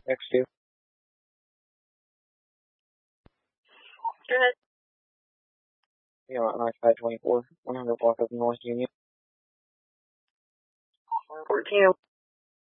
Next two. Go ahead. Yeah, 9524, 100 block of North Union. 14.